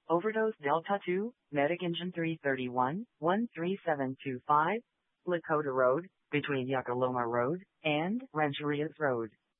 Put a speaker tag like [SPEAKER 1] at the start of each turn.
[SPEAKER 1] Overdose Delta 2, Medic Engine 331, 13725, Lakota Road, between Yakaloma Road and Rancherias Road.